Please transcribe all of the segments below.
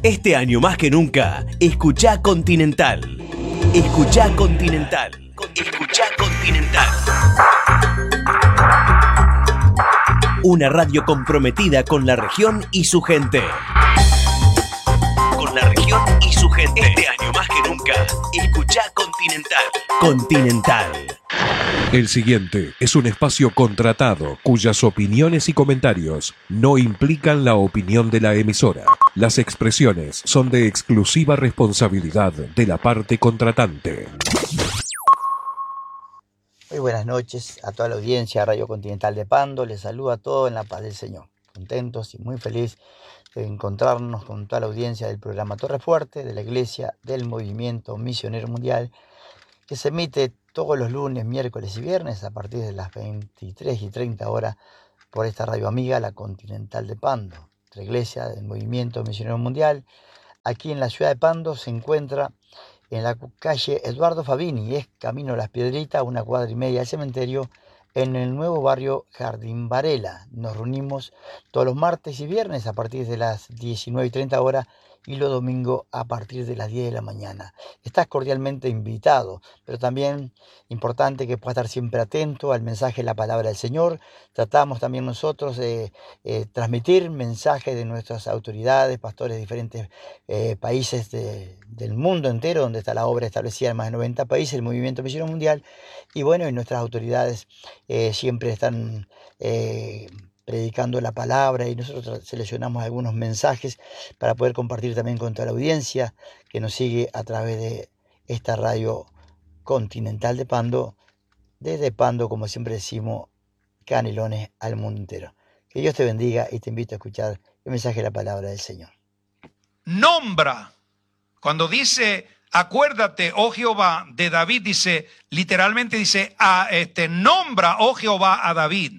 Este año más que nunca, escuchá Continental. Escuchá Continental. Escuchá Continental. Una radio comprometida con la región y su gente. Con la región y su gente. Este año más que nunca, escuchá Continental. Continental. El siguiente es un espacio contratado cuyas opiniones y comentarios no implican la opinión de la emisora. Las expresiones son de exclusiva responsabilidad de la parte contratante. Muy buenas noches a toda la audiencia de Radio Continental de Pando. Les saludo a todos en la paz del Señor. Contentos y muy feliz de encontrarnos con toda la audiencia del programa Torre Fuerte de la Iglesia del Movimiento Misionero Mundial, que se emite todos los lunes, miércoles y viernes a partir de las 23:30 horas por esta radio amiga, la Continental de Pando, la Iglesia del Movimiento Misionero Mundial. Aquí en la ciudad de Pando se encuentra en la calle Eduardo Fabini, es camino Las Piedritas, 1,5 cuadras del cementerio, en el nuevo barrio Jardín Varela. Nos reunimos todos los martes y viernes a partir de las 19:30 horas y los domingos a partir de las 10 de la mañana. Estás cordialmente invitado, pero también importante que puedas estar siempre atento al mensaje de la palabra del Señor. Tratamos también nosotros de transmitir mensajes de nuestras autoridades, pastores de diferentes países del mundo entero, donde está la obra establecida en más de 90 países, el Movimiento Misionero Mundial, y bueno, y nuestras autoridades siempre están predicando la palabra, y nosotros seleccionamos algunos mensajes para poder compartir también con toda la audiencia que nos sigue a través de esta radio Continental de Pando, desde Pando, como siempre decimos, Canelones al mundo entero. Que Dios te bendiga y te invito a escuchar el mensaje de la palabra del Señor. Nombra, cuando dice acuérdate, oh Jehová, de David, dice, literalmente dice, nombra, oh Jehová, a David.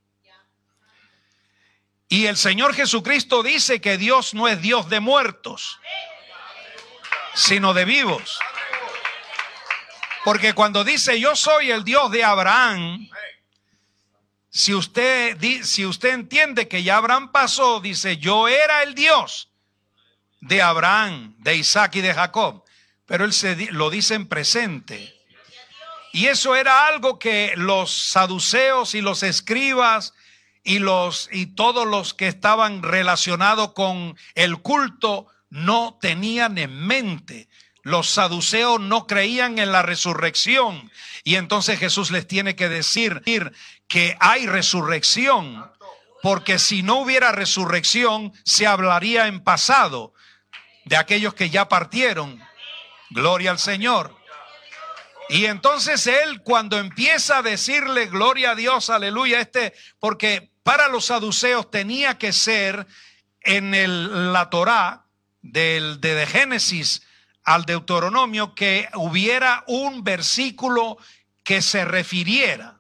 Y el Señor Jesucristo dice que Dios no es Dios de muertos, sino de vivos. Porque cuando dice yo soy el Dios de Abraham, si usted entiende que ya Abraham pasó, dice yo era el Dios de Abraham, de Isaac y de Jacob. Pero él lo dice en presente. Y eso era algo que los saduceos y los escribas y todos los que estaban relacionados con el culto no tenían en mente. Los saduceos no creían en la resurrección, y entonces Jesús les tiene que decir que hay resurrección, porque si no hubiera resurrección se hablaría en pasado de aquellos que ya partieron. Gloria al Señor. Y entonces él, cuando empieza a decirle gloria a Dios, aleluya, porque para los saduceos tenía que ser en la Torá, de Génesis al Deuteronomio, que hubiera un versículo que se refiriera.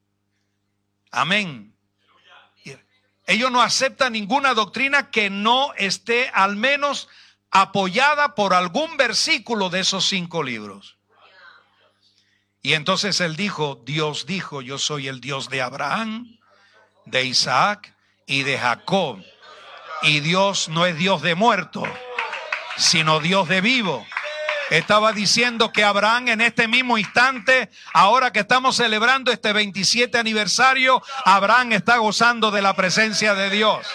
Amén. Ellos no aceptan ninguna doctrina que no esté al menos apoyada por algún versículo de esos 5 libros. Y entonces él dijo, Dios dijo, yo soy el Dios de Abraham, de Isaac y de Jacob. Y Dios no es Dios de muerto, sino Dios de vivo. Estaba diciendo que Abraham en este mismo instante, ahora que estamos celebrando este 27 aniversario, Abraham está gozando de la presencia de Dios.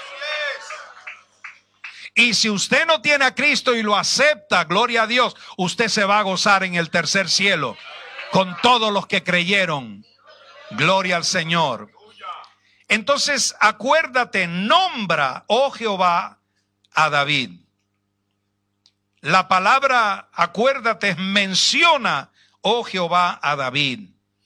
Y si usted no tiene a Cristo y lo acepta, gloria a Dios, usted se va a gozar en el tercer cielo con todos los que creyeron. Gloria al Señor. Entonces, acuérdate, nombra, oh Jehová, a David. La palabra acuérdate menciona, oh Jehová, a David.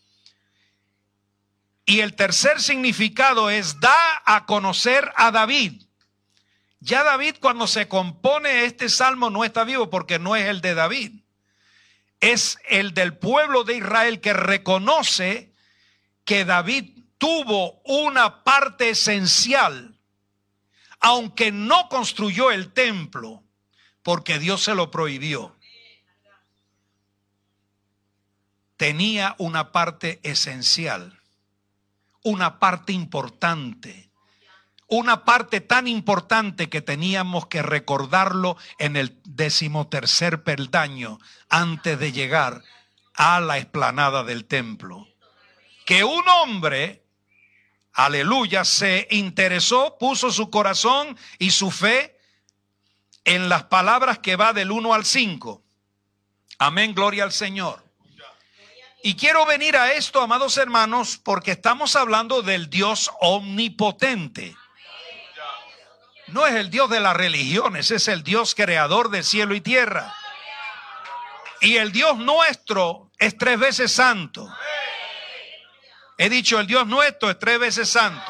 Y el tercer significado es da a conocer a David. Ya David, cuando se compone este salmo, no está vivo porque no es el de David. Es el del pueblo de Israel, que reconoce que David tuvo una parte esencial, aunque no construyó el templo, porque Dios se lo prohibió. Tenía una parte esencial, una parte importante, una parte tan importante que teníamos que recordarlo en el 13º peldaño antes de llegar a la explanada del templo. Que un hombre, aleluya, se interesó, puso su corazón y su fe en las palabras que va del 1 al 5. Amén, gloria al Señor. Y quiero venir a esto, amados hermanos, porque estamos hablando del Dios omnipotente. No es el Dios de las religiones, es el Dios creador de cielo y tierra. Y el Dios nuestro es 3 veces santo. He dicho, el Dios nuestro es 3 veces santo.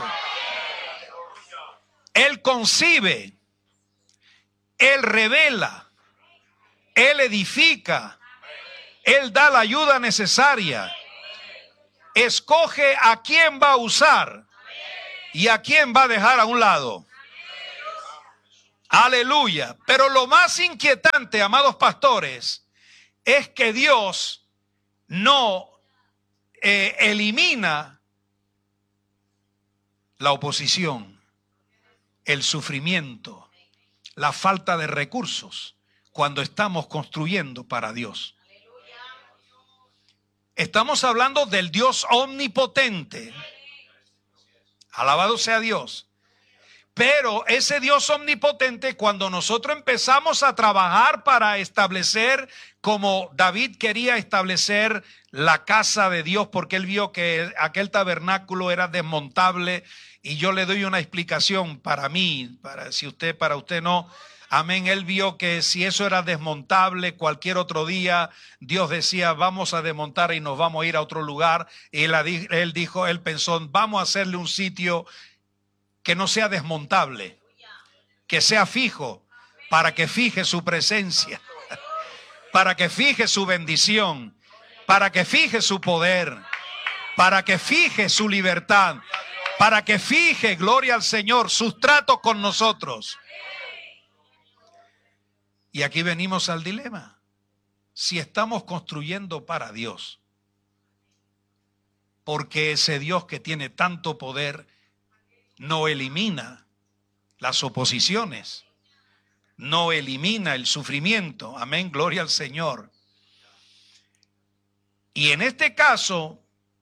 Él concibe, Él revela, Él edifica, Él da la ayuda necesaria. Escoge a quién va a usar y a quién va a dejar a un lado. Aleluya. Pero lo más inquietante, amados pastores, es que Dios no elimina la oposición, el sufrimiento, la falta de recursos cuando estamos construyendo para Dios. Estamos hablando del Dios omnipotente. Alabado sea Dios. Pero ese Dios omnipotente, cuando nosotros empezamos a trabajar para establecer, como David quería establecer la casa de Dios, porque él vio que aquel tabernáculo era desmontable, y yo le doy una explicación para mí, para usted no. Amén. Él vio que si eso era desmontable, cualquier otro día Dios decía, vamos a desmontar y nos vamos a ir a otro lugar. Y él pensó, vamos a hacerle un sitio que no sea desmontable, que sea fijo, para que fije su presencia, para que fije su bendición, para que fije su poder, para que fije su libertad, para que fije, gloria al Señor, sus tratos con nosotros. Y aquí venimos al dilema. Si estamos construyendo para Dios, porque ese Dios que tiene tanto poder no elimina las oposiciones, no elimina el sufrimiento. Amén, gloria al Señor. Y en este caso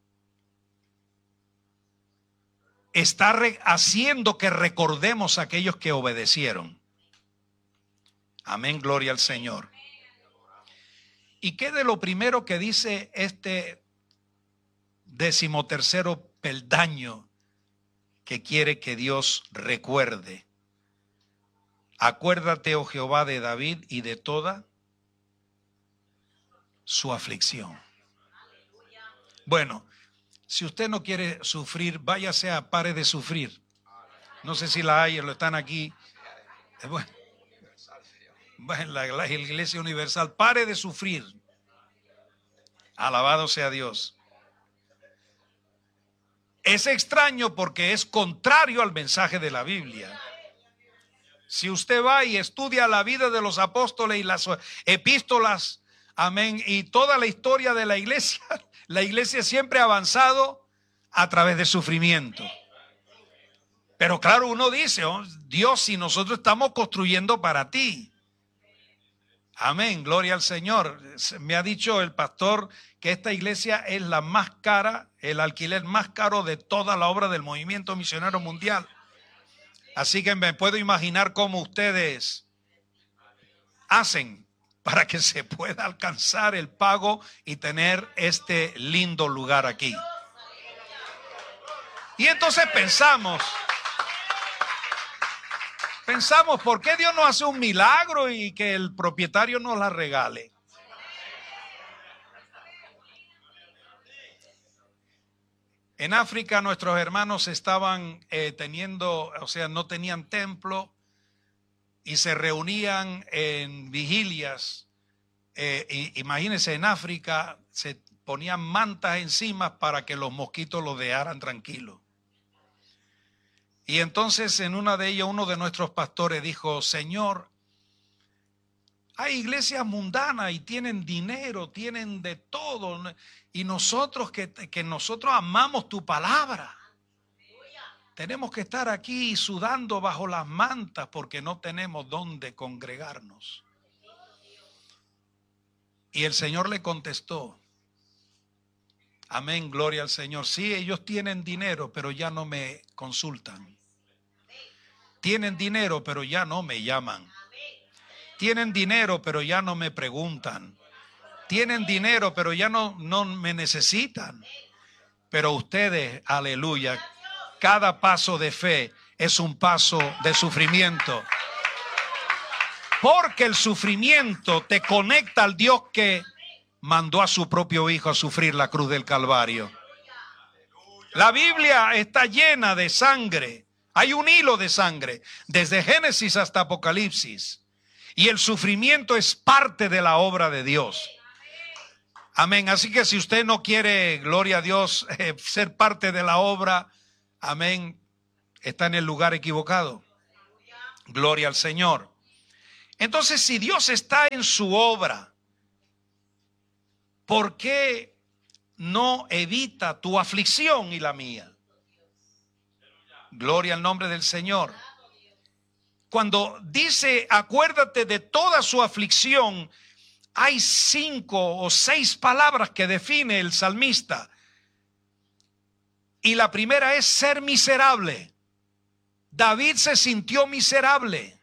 está haciendo que recordemos a aquellos que obedecieron. Amén, gloria al Señor. ¿Y qué de lo primero que dice este 13º peldaño que quiere que Dios recuerde? Acuérdate, oh Jehová, de David y de toda su aflicción. Bueno, si usted no quiere sufrir, váyase a Pare de Sufrir. No sé si la hay, lo están aquí. Bueno, la Iglesia Universal, Pare de Sufrir. Alabado sea Dios. Es extraño porque es contrario al mensaje de la Biblia. Si usted va y estudia la vida de los apóstoles y las epístolas, amén, y toda la historia de la iglesia siempre ha avanzado a través de sufrimiento. Pero claro, uno dice, oh, Dios, si nosotros estamos construyendo para ti. Amén, gloria al Señor. Me ha dicho el pastor que esta iglesia es la más cara, el alquiler más caro de toda la obra del movimiento misionero mundial. Así que me puedo imaginar cómo ustedes hacen para que se pueda alcanzar el pago y tener este lindo lugar aquí. Y entonces pensamos, ¿por qué Dios no hace un milagro y que el propietario nos la regale? En África nuestros hermanos estaban no tenían templo y se reunían en vigilias. Imagínense, en África se ponían mantas encima para que los mosquitos los dejaran tranquilos. Y entonces en una de ellas uno de nuestros pastores dijo, Señor, hay iglesias mundanas y tienen dinero, tienen de todo, y nosotros que nosotros amamos tu palabra. tenemos que estar aquí sudando bajo las mantas porque no tenemos dónde congregarnos. Y el Señor le contestó, amén, gloria al Señor. Sí, ellos tienen dinero, pero ya no me consultan. Tienen dinero, pero ya no me llaman. Tienen dinero, pero ya no me preguntan. Tienen dinero, pero ya no me necesitan. Pero ustedes, aleluya, cada paso de fe es un paso de sufrimiento. Porque el sufrimiento te conecta al Dios que mandó a su propio Hijo a sufrir la cruz del Calvario. La Biblia está llena de sangre. Hay un hilo de sangre, desde Génesis hasta Apocalipsis. Y el sufrimiento es parte de la obra de Dios. Amén. Así que si usted no quiere, gloria a Dios, ser parte de la obra, amén, está en el lugar equivocado. Gloria al Señor. Entonces, si Dios está en su obra, ¿por qué no evita tu aflicción y la mía? Gloria al nombre del Señor. Cuando dice, acuérdate de toda su aflicción, hay 5 o 6 palabras que define el salmista. Y la primera es ser miserable. David se sintió miserable.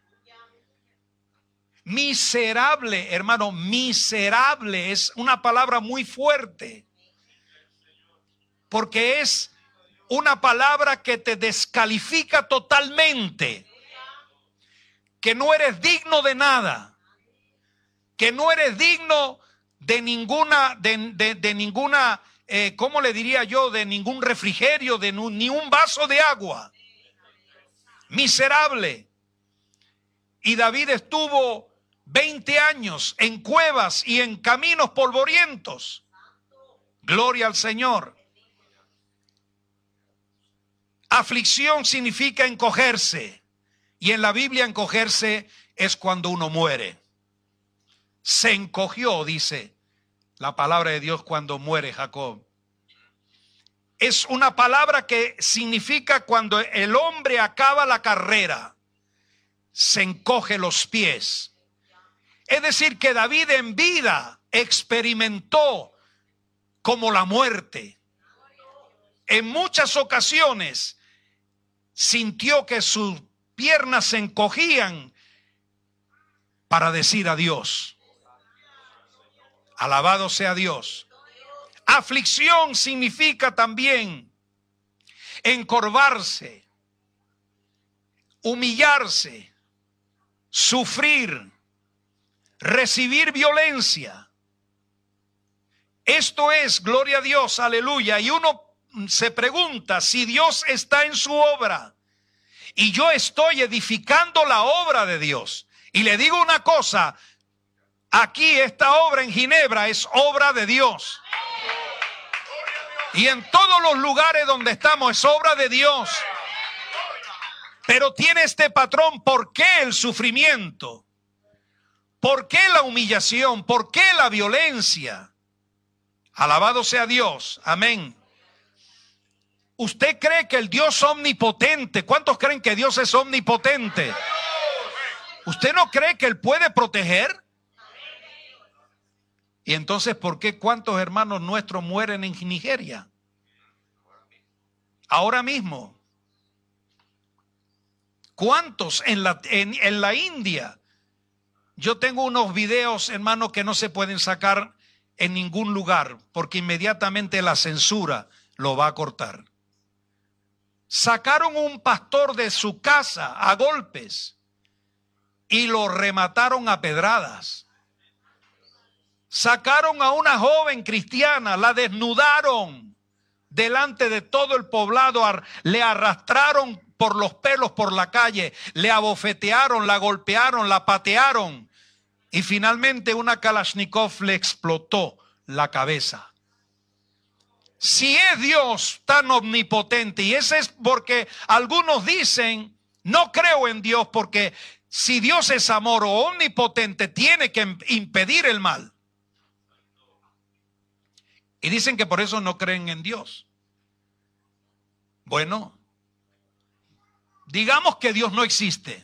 Miserable, hermano, miserable es una palabra muy fuerte. Porque es una palabra que te descalifica totalmente. Que no eres digno de nada. Que no eres digno de ninguna, ¿cómo le diría yo? De ningún refrigerio, ni un vaso de agua. Miserable. Y David estuvo 20 años en cuevas y en caminos polvorientos. Gloria al Señor. Aflicción significa encogerse. Y en la Biblia encogerse es cuando uno muere. Se encogió, dice la palabra de Dios, cuando muere Jacob. Es una palabra que significa cuando el hombre acaba la carrera, se encoge los pies. Es decir, que David en vida experimentó como la muerte. En muchas ocasiones sintió que sus piernas se encogían para decir adiós. Alabado sea Dios. Aflicción significa también encorvarse, humillarse, sufrir, recibir violencia. Esto es, gloria a Dios, aleluya. Y uno se pregunta si Dios está en su obra y yo estoy edificando la obra de Dios. Y le digo una cosa, aquí esta obra en Ginebra es obra de Dios. Y en todos los lugares donde estamos es obra de Dios. Pero tiene este patrón. ¿Por qué el sufrimiento? ¿Por qué la humillación? ¿Por qué la violencia? Alabado sea Dios. Amén. ¿Usted cree que el Dios omnipotente? ¿Cuántos creen que Dios es omnipotente? ¿Usted no cree que Él puede proteger? Y entonces, ¿por qué cuántos hermanos nuestros mueren en Nigeria? Ahora mismo. ¿Cuántos en la India? Yo tengo unos videos, hermano, que no se pueden sacar en ningún lugar, porque inmediatamente la censura lo va a cortar. Sacaron un pastor de su casa a golpes y lo remataron a pedradas. Sacaron a una joven cristiana, la desnudaron delante de todo el poblado, le arrastraron por los pelos por la calle, le abofetearon, la golpearon, la patearon y finalmente una Kalashnikov le explotó la cabeza. Si es Dios tan omnipotente, y ese es porque algunos dicen, no creo en Dios, porque si Dios es amor o omnipotente, tiene que impedir el mal. Y dicen que por eso no creen en Dios. Bueno, Digamos que Dios no existe.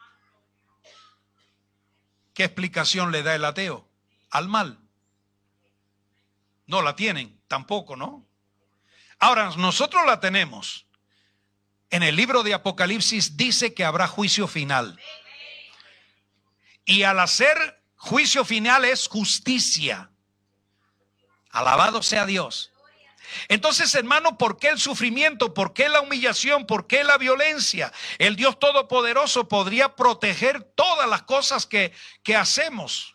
¿Qué explicación le da el ateo al mal? No la tienen, tampoco, ¿no? Ahora, nosotros la tenemos. En el libro de Apocalipsis dice que habrá juicio final. Y al hacer juicio final es justicia. Alabado sea Dios. Entonces, hermano, ¿por qué el sufrimiento? ¿Por qué la humillación? ¿Por qué la violencia? El Dios Todopoderoso podría proteger todas las cosas que hacemos.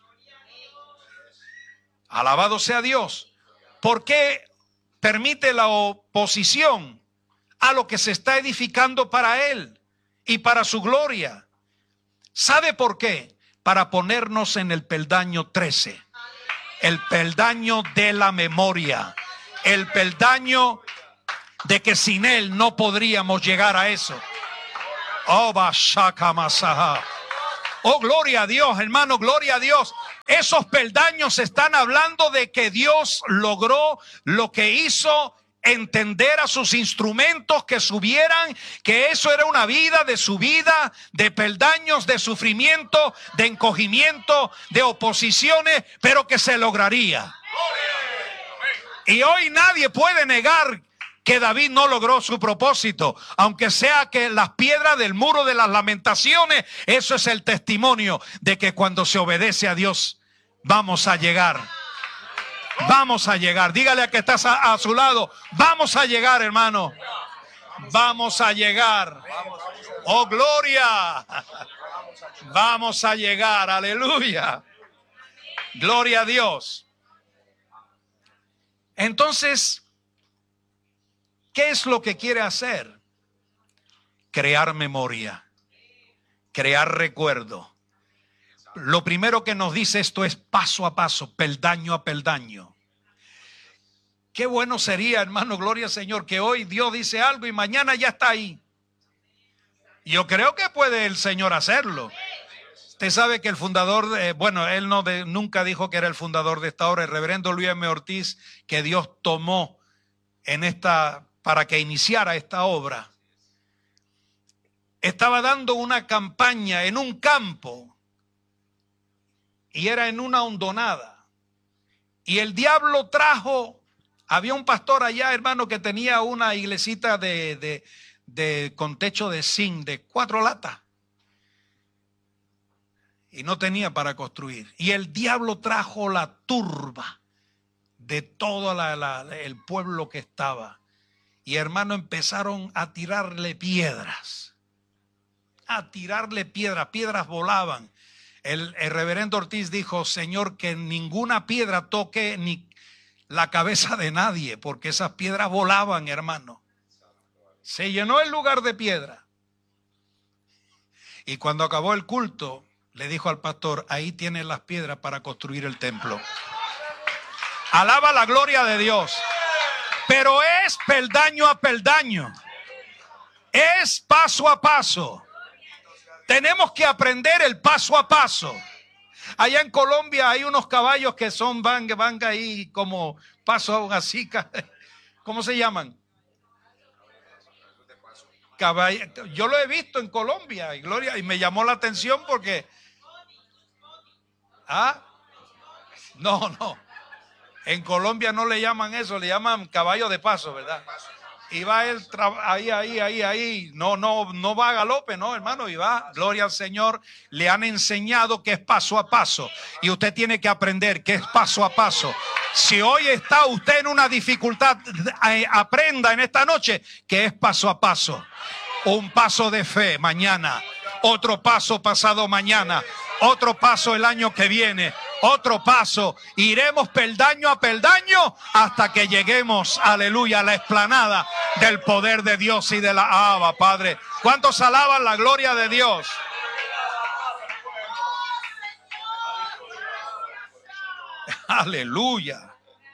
Alabado sea Dios. ¿Por qué permite la oposición a lo que se está edificando para Él y para su gloria? ¿Sabe por qué? Para ponernos en el peldaño 13. El peldaño de la memoria. El peldaño de que sin Él no podríamos llegar a eso. Oh, gloria a Dios, hermano, gloria a Dios. Esos peldaños están hablando de que Dios logró lo que hizo, entender a sus instrumentos que subieran, que eso era una vida de subida, de peldaños, de sufrimiento, de encogimiento, de oposiciones, pero que se lograría. Y hoy nadie puede negar que David no logró su propósito, aunque sea que las piedras del muro de las lamentaciones, eso es el testimonio de que cuando se obedece a Dios, vamos a llegar. Vamos a llegar. Dígale a que estás a su lado, vamos a llegar, hermano. Vamos a llegar. Oh, gloria. Vamos a llegar, aleluya. Gloria a Dios. Entonces, ¿qué es lo que quiere hacer? Crear memoria, crear recuerdo. Lo primero que nos dice esto es paso a paso, peldaño a peldaño. Qué bueno sería, hermano, gloria al Señor, que hoy Dios dice algo y mañana ya está ahí. Yo creo que puede el Señor hacerlo. Usted sabe que el fundador, él nunca dijo que era el fundador de esta obra, el reverendo Luis M. Ortiz, que Dios tomó para que iniciara esta obra. Estaba dando una campaña en un campo y era en una hondonada. Y el diablo había un pastor allá, hermano, que tenía una iglesita con techo de zinc de 4 latas. Y no tenía para construir. Y el diablo trajo la turba de todo el pueblo que estaba. Y hermano, empezaron a tirarle piedras. Piedras volaban. El reverendo Ortiz dijo: Señor, que ninguna piedra toque ni la cabeza de nadie, porque esas piedras volaban, hermano. Se llenó el lugar de piedra. Y cuando acabó el culto, le dijo al pastor: ahí tienen las piedras para construir el templo. Alaba la gloria de Dios. Pero es peldaño a peldaño. Es paso a paso. Tenemos que aprender el paso a paso. Allá en Colombia hay unos caballos que van ahí como paso así. ¿Cómo se llaman? Yo lo he visto en Colombia, y me llamó la atención porque no, en Colombia no le llaman eso, le llaman caballo de paso, ¿verdad? Y va él ahí, no va a galope, no, hermano, y va, gloria al Señor. Le han enseñado que es paso a paso, y usted tiene que aprender que es paso a paso. Si hoy está usted en una dificultad, aprenda en esta noche que es paso a paso. Un paso de fe mañana, otro paso pasado mañana, otro paso el año que viene, otro paso. Iremos peldaño a peldaño hasta que lleguemos, aleluya, a la explanada del poder de Dios y de la Padre. ¿Cuántos alaban la gloria de Dios? Aleluya.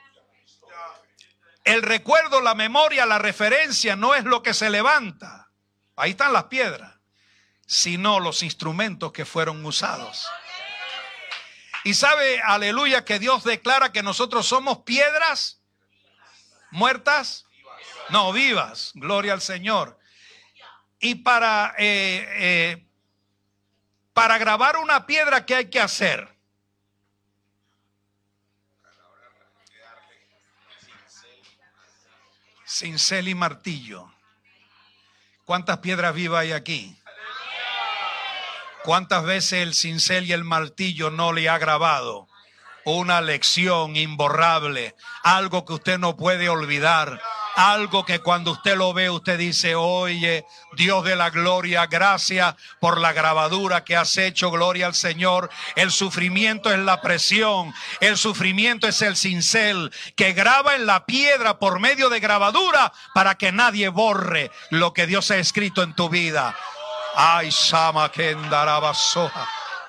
El recuerdo, la memoria, la referencia no es lo que se levanta. Ahí están las piedras, sino los instrumentos que fueron usados. Y sabe, aleluya, que Dios declara que nosotros somos piedras muertas, no, vivas, gloria al Señor. Y para grabar una piedra, ¿qué hay que hacer? Cincel y martillo. ¿Cuántas piedras vivas hay aquí? ¿Cuántas veces el cincel y el martillo no le ha grabado una lección imborrable? Algo que usted no puede olvidar. Algo que cuando usted lo ve, usted dice: oye, Dios de la gloria, gracias por la grabadura que has hecho, gloria al Señor. El sufrimiento es la presión, el sufrimiento es el cincel que graba en la piedra por medio de grabadura para que nadie borre lo que Dios ha escrito en tu vida. Ay, Shama Kendarabasoja.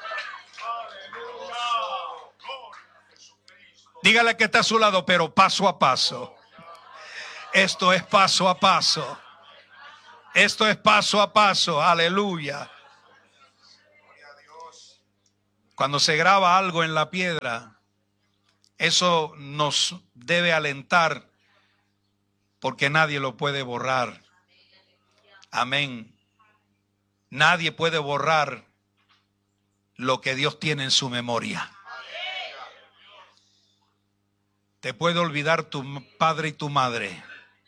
Dígale que está a su lado, pero paso a paso. Esto es paso a paso. Esto es paso a paso. Aleluya. Cuando se graba algo en la piedra, eso nos debe alentar, porque nadie lo puede borrar. Amén. Nadie puede borrar lo que Dios tiene en su memoria. Te puede olvidar tu padre y tu madre,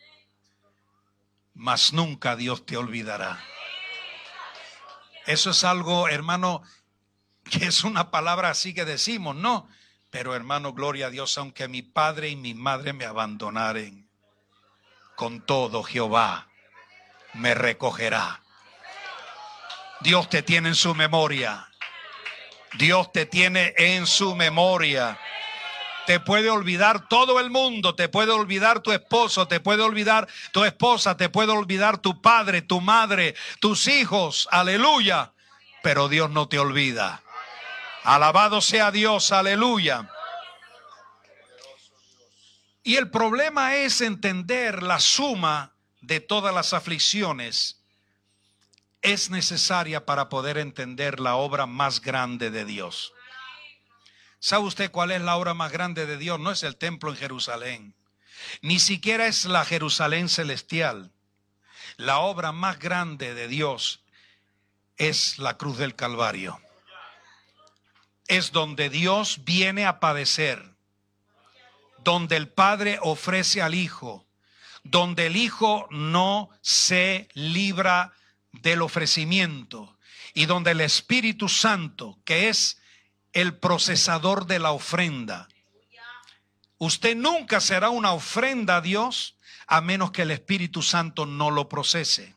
mas nunca Dios te olvidará. Eso es algo, hermano, que es una palabra así que decimos, ¿no? Pero, hermano, gloria a Dios, aunque mi padre y mi madre me abandonaren, con todo Jehová me recogerá. Dios te tiene en su memoria. Dios te tiene en su memoria. Te puede olvidar todo el mundo, te puede olvidar tu esposo, te puede olvidar tu esposa, te puede olvidar tu padre, tu madre, tus hijos, aleluya. Pero Dios no te olvida. Alabado sea Dios, aleluya. Y el problema es entender la suma de todas las aflicciones. Es necesaria para poder entender la obra más grande de Dios. ¿Sabe usted cuál es la obra más grande de Dios? No es el templo en Jerusalén, ni siquiera es la Jerusalén celestial. La obra más grande de Dios es la cruz del Calvario. Es donde Dios viene a padecer, donde el Padre ofrece al Hijo, donde el Hijo no se libra del ofrecimiento, y donde el Espíritu Santo, que es el procesador de la ofrenda. Usted nunca será una ofrenda a Dios a menos que el Espíritu Santo no lo procese.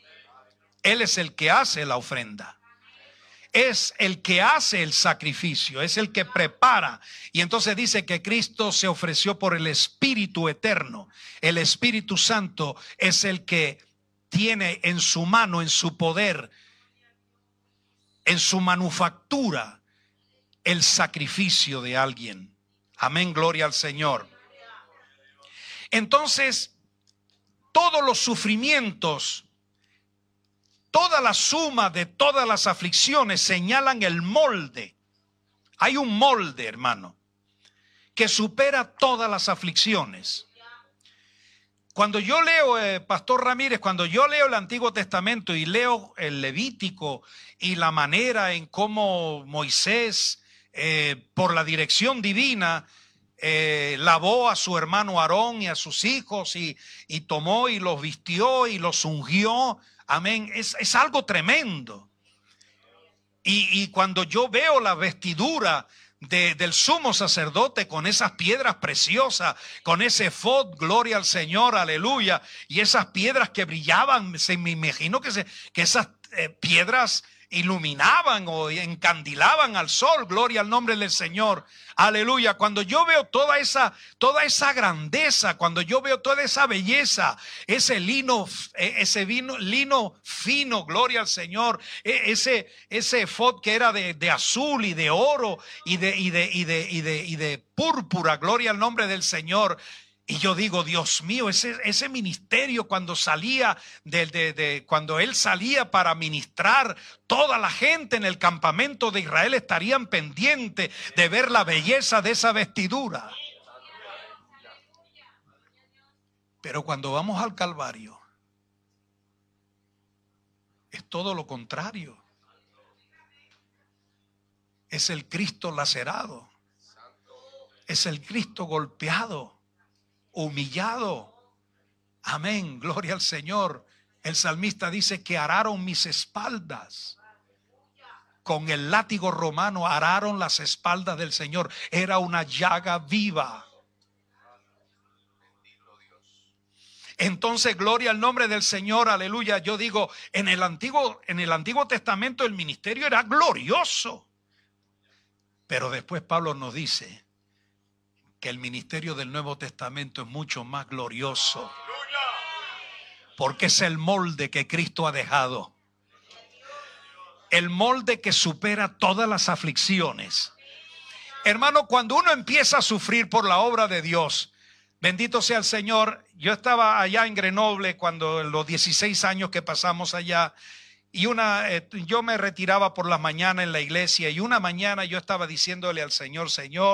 Él es el que hace la ofrenda. Es el que hace el sacrificio, es el que prepara. Y entonces dice que Cristo se ofreció por el Espíritu eterno. El Espíritu Santo es el que tiene en su mano, en su poder, en su manufactura, el sacrificio de alguien. Amén, gloria al Señor. Entonces, todos los sufrimientos, toda la suma de todas las aflicciones señalan el molde. Hay un molde, hermano, que supera todas las aflicciones. Cuando yo leo, Pastor Ramírez, cuando yo leo el Antiguo Testamento y leo el Levítico y la manera en cómo Moisés, por la dirección divina, lavó a su hermano Aarón y a sus hijos y tomó y los vistió y los ungió. Amén. Es algo tremendo. Y cuando yo veo la vestidura del sumo sacerdote con esas piedras preciosas, con ese efod, gloria al Señor, aleluya, y esas piedras que brillaban, me imagino que esas piedras iluminaban o encandilaban al sol, gloria al nombre del Señor, aleluya. Cuando yo veo toda esa grandeza, cuando yo veo toda esa belleza, ese lino fino, gloria al Señor, ese efod que era de azul y de oro y de púrpura, gloria al nombre del Señor. Y yo digo, Dios mío, ese ministerio cuando salía, cuando él salía para ministrar, toda la gente en el campamento de Israel estarían pendientes de ver la belleza de esa vestidura. Pero cuando vamos al Calvario, Es todo lo contrario. Es el Cristo lacerado. Es el Cristo golpeado, humillado. Amén, gloria al Señor. El salmista dice que araron mis espaldas. Con el látigo romano araron las espaldas del Señor. Era una llaga viva. Entonces, gloria al nombre del Señor, aleluya. Yo digo, en el Antiguo Testamento el ministerio era glorioso. Pero después Pablo nos dice que el ministerio del Nuevo Testamento es mucho más glorioso. Porque es el molde que Cristo ha dejado. El molde que supera todas las aflicciones. Hermano, cuando uno empieza a sufrir por la obra de Dios, bendito sea el Señor. Yo estaba allá en Grenoble cuando los 16 años que pasamos allá. Y yo me retiraba por la mañana en la iglesia. Y una mañana yo estaba diciéndole al Señor, Señor,